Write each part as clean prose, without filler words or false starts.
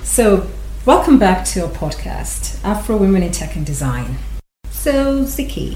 So, welcome back to our podcast, Afro Women in Tech and Design. So, Ziki.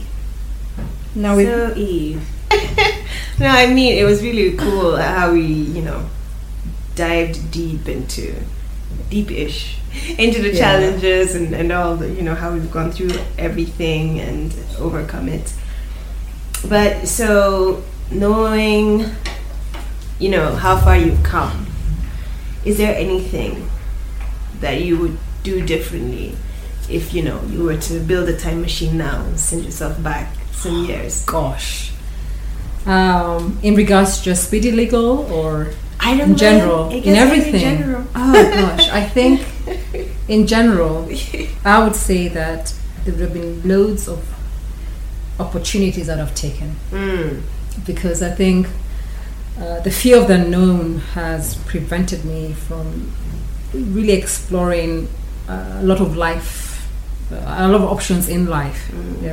Eve. No, I mean, it was really cool how we, dived deep-ish into the challenges and all the, how we've gone through everything and overcome it. But so, knowing, how far you've come, is there anything that you would do differently if you were to build a time machine now and send yourself back some years? Gosh, in regards to just Speedy Legal or I don't in general, in everything. In general. Oh gosh, I think in general, I would say that there have been loads of opportunities that I've taken because I think the fear of the unknown has prevented me from really exploring a lot of life, a lot of options in life.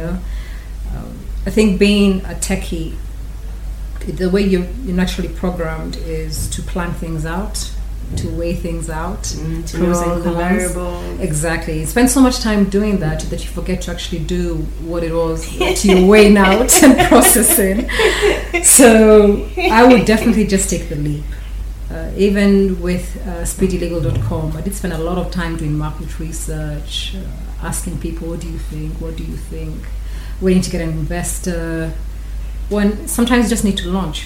I think being a techie, the way you're naturally programmed is to plan things out, to weigh things out, to pros know and the cons. variables. Exactly. You spend so much time doing that you forget to actually do what it was that you're weighing out and processing. So I would definitely just take the leap. Even with speedylegal.com, I did spend a lot of time doing market research, asking people, what do you think, waiting to get an investor. When sometimes you just need to launch,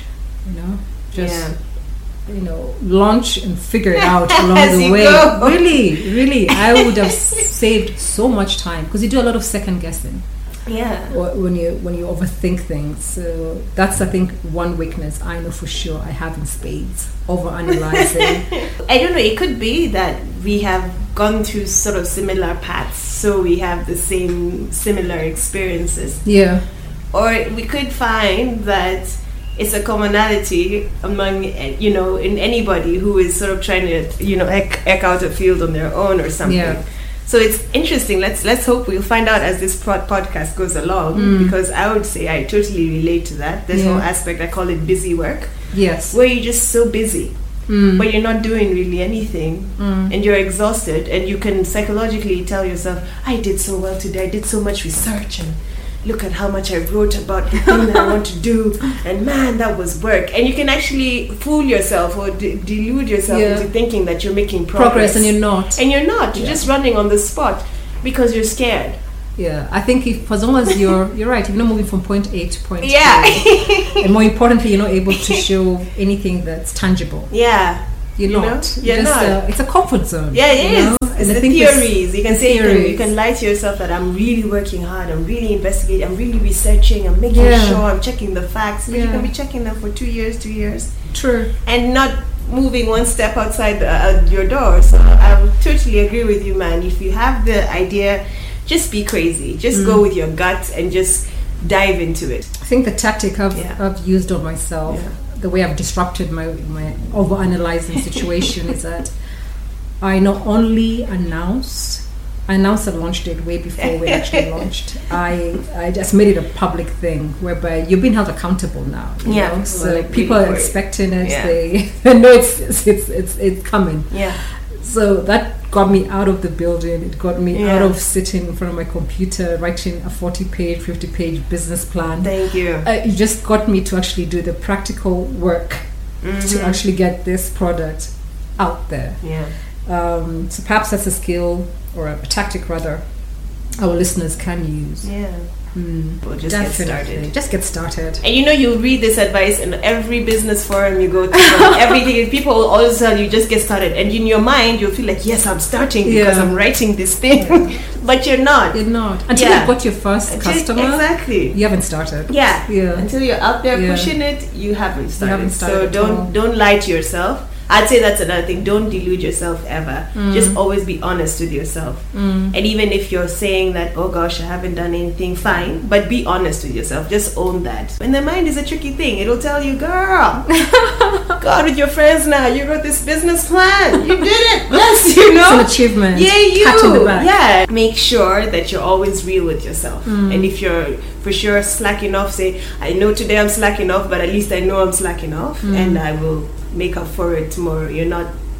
launch and figure it out along the way. Go. Really, I would have saved so much time because you do a lot of second guessing. Yeah. When you overthink things. So that's, I think, one weakness I know for sure I have in spades, overanalyzing. I don't know, it could be that we have gone through sort of similar paths, so we have the similar experiences. Yeah. Or we could find that it's a commonality among, in anybody who is sort of trying to, eke out a field on their own or something. Yeah. So it's interesting. Let's hope we'll find out as this podcast goes along, because I would say I totally relate to that. This whole aspect, I call it busy work. Yes. Where you're just so busy, but you're not doing really anything, and you're exhausted, and you can psychologically tell yourself, I did so well today, I did so much research, and look at how much I wrote about the thing that I want to do, and man, that was work. And you can actually fool yourself or delude yourself into thinking that you're making progress. And you're not. You're just running on the spot because you're scared. Yeah, I think if as long as you're right, if you're not moving from point A to point B, and more importantly, you're not able to show anything that's tangible. Yeah. You're not. You're not. It's a comfort zone. Yeah, it is. It's the theories. You can say you can lie to yourself that I'm really working hard, I'm really investigating, I'm really researching, I'm making sure, I'm checking the facts. But you can be checking them for 2 years. True. And not moving one step outside your door. So I totally agree with you, man. If you have the idea, just be crazy. Just go with your gut and just dive into it. I think the tactic I've used on myself, the way I've disrupted my overanalyzing situation is that I not only announced a launch date way before we actually launched. I just made it a public thing whereby you're being held accountable now. You know? So people are expecting it. They know it's coming. Yeah. So that got me out of the building. It got me out of sitting in front of my computer writing a 40-page, 50-page business plan. Thank you. It just got me to actually do the practical work to actually get this product out there. Yeah. So perhaps that's a skill or a tactic rather our listeners can use. Yeah. We'll just get started. And you'll read this advice in every business forum you go to. Everything, people will always tell you, just get started. And in your mind, you'll feel like, yes, I'm starting because I'm writing this thing. But you're not. You're not. Until you've got your first customer. Exactly. You haven't started. Yeah. Until you're out there pushing it, you haven't started. So don't lie to yourself. I'd say that's another thing. Don't delude yourself ever. Just always be honest with yourself. And even if you're saying that, oh gosh, I haven't done anything, fine. But be honest with yourself. Just own that. And the mind is a tricky thing. It'll tell you, girl, go out with your friends now. You wrote this business plan. You did it. Bless you, know. It's an achievement. Yeah, you. Pat on the back. Yeah. Make sure that you're always real with yourself. And if you're for sure slacking off, say, I know today I'm slacking off, but at least I know I'm slacking off. And I will make up for it tomorrow. You're not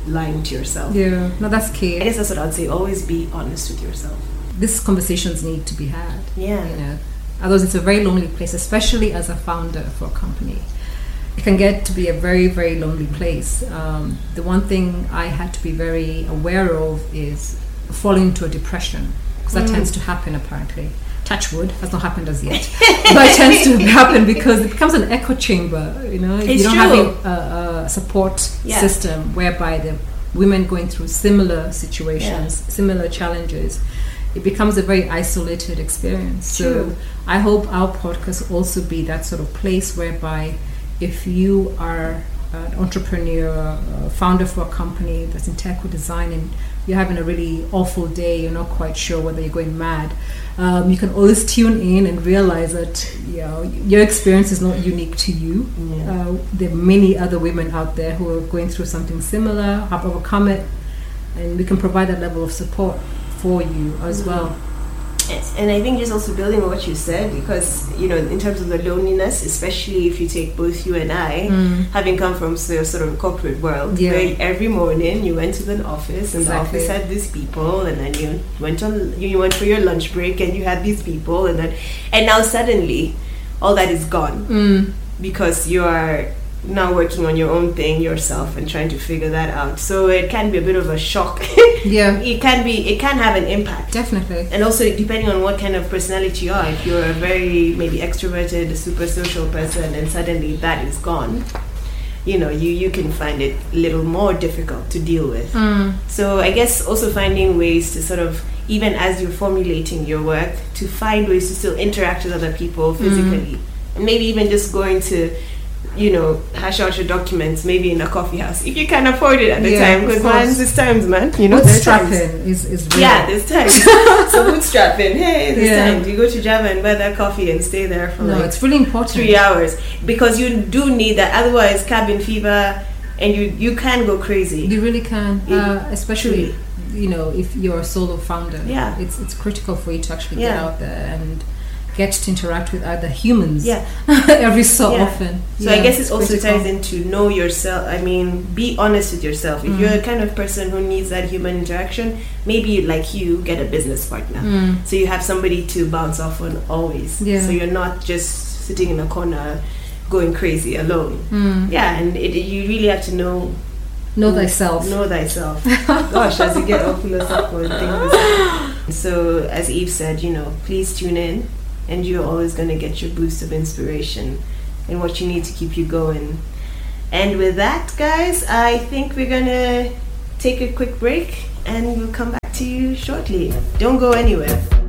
lying to yourself. Yeah, no, that's key. I guess that's what I'd say. Always be honest with yourself. These conversations need to be had. Yeah. You know, otherwise it's a very lonely place, especially as a founder for a company. It can get to be a very, very lonely place. The one thing I had to be very aware of is falling into a depression, because that tends to happen apparently. Touch wood, has not happened as yet, but it tends to happen because it becomes an echo chamber. You know, It's you don't true. have a support system whereby the women going through similar situations, similar challenges. It becomes a very isolated experience. True. So I hope our podcast also be that sort of place whereby if you are an entrepreneur, founder for a company that's in tech or design, and you're having a really awful day, you're not quite sure whether you're going mad, you can always tune in and realize that your experience is not unique to you. There are many other women out there who are going through something similar, have overcome it, and we can provide that level of support for you as well. Yes, and I think just also building on what you said, because in terms of the loneliness, especially if you take both you and I, having come from the sort of corporate world, where every morning you went to an office and the office had these people, and then you went for your lunch break and you had these people, and now suddenly all that is gone because you are now working on your own thing yourself and trying to figure that out. So it can be a bit of a shock. It can have an impact, definitely. And also depending on what kind of personality you are, if you're a very maybe extroverted, a super social person, and suddenly that is gone, you can find it a little more difficult to deal with. So I guess also finding ways to sort of, even as you're formulating your work, to find ways to still interact with other people physically, and maybe even just going to hash out your documents maybe in a coffee house if you can afford it at the time, because there's times, man, bootstrapping is real. There's times. So bootstrapping, there's times you go to Java and buy that coffee and stay there for it's really important, 3 hours, because you do need that, otherwise cabin fever, and you can go crazy. You really can, especially if you're a solo founder. It's critical for you to actually get out there and get to interact with other humans every so often. So I guess it also ties into know yourself. I mean, be honest with yourself. If you're the kind of person who needs that human interaction, maybe like you get a business partner. So you have somebody to bounce off on always. So you're not just sitting in a corner going crazy alone. And you really have to know thyself. Know thyself. Gosh, as you get all philosophical and things. So as Eve said, please tune in, and you're always going to get your boost of inspiration and what you need to keep you going. And with that, guys, I think we're going to take a quick break, and we'll come back to you shortly. Don't go anywhere.